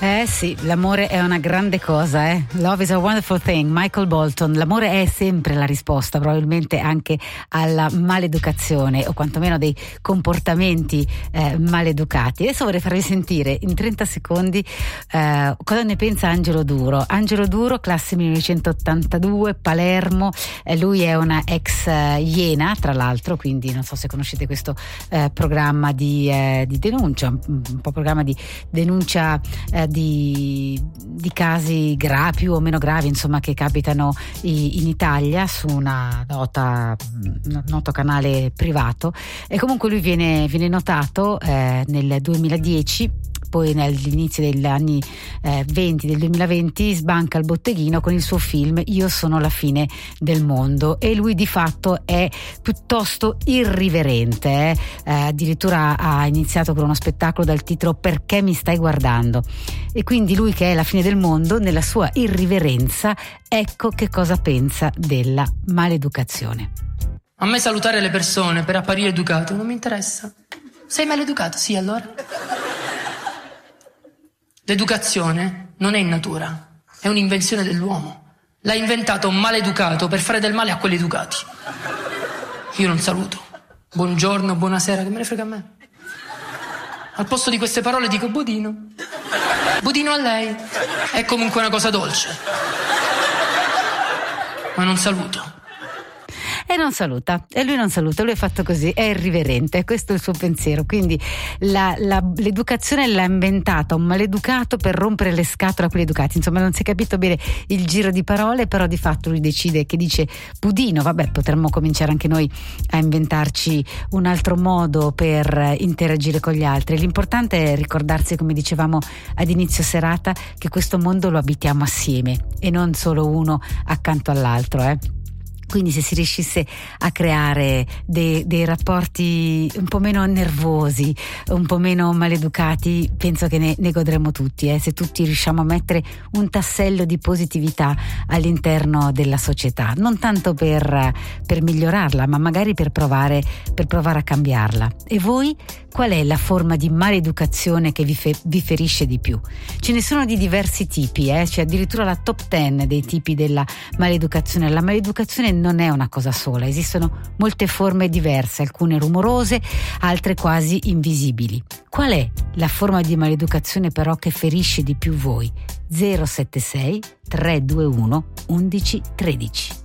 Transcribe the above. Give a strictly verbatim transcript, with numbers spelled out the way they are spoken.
Eh sì, l'amore è una grande cosa, eh. Love is a wonderful thing, Michael Bolton. L'amore è sempre la risposta, probabilmente anche alla maleducazione o quantomeno dei comportamenti eh, maleducati. Adesso vorrei farvi sentire in trenta secondi eh, cosa ne pensa Angelo Duro. Angelo Duro, classe millenovecentottantadue, Palermo. Eh, lui è una ex eh, Iena, tra l'altro, quindi non so se conoscete questo eh, programma di, eh, di denuncia, un, un po' programma di denuncia eh, Di, di casi gravi, più o meno gravi, insomma, che capitano in Italia su una nota un noto canale privato. E comunque lui viene, viene notato eh, nel duemiladieci, poi nell'inizio degli anni eh, venti del duemilaventi sbanca il botteghino con il suo film Io sono la fine del mondo, e lui di fatto è piuttosto irriverente, eh? Eh, addirittura ha iniziato con uno spettacolo dal titolo Perché mi stai guardando, e quindi lui, che è la fine del mondo, nella sua irriverenza, ecco che cosa pensa della maleducazione. A me salutare le persone per apparire educato non mi interessa. Sei maleducato? Sì, allora. L'educazione non è in natura, è un'invenzione dell'uomo. L'ha inventato un maleducato per fare del male a quelli educati. Io non saluto. Buongiorno, buonasera, che me ne frega a me. Al posto di queste parole dico budino. Budino a lei. È comunque una cosa dolce. Ma non saluto. E non saluta, e lui non saluta, lui è fatto così, è irriverente, questo è il suo pensiero. Quindi la, la, l'educazione l'ha inventata un maleducato per rompere le scatole a quelli educati. Insomma, non si è capito bene il giro di parole, però di fatto lui decide che dice budino. Vabbè, potremmo cominciare anche noi a inventarci un altro modo per interagire con gli altri. L'importante è ricordarsi, come dicevamo ad inizio serata, che questo mondo lo abitiamo assieme e non solo uno accanto all'altro, eh. Quindi se si riuscisse a creare dei, dei rapporti un po' meno nervosi, un po' meno maleducati, penso che ne, ne godremmo tutti, eh? Se tutti riusciamo a mettere un tassello di positività all'interno della società, non tanto per, per migliorarla, ma magari per provare, per provare a cambiarla. E voi, qual è la forma di maleducazione che vi, fe, vi ferisce di più? Ce ne sono di diversi tipi, eh? C'è addirittura la top ten dei tipi della maleducazione. La maleducazione non è una cosa sola, esistono molte forme diverse, alcune rumorose, altre quasi invisibili. Qual è la forma di maleducazione però che ferisce di più voi? zero sette sei tre due uno uno uno uno tre zero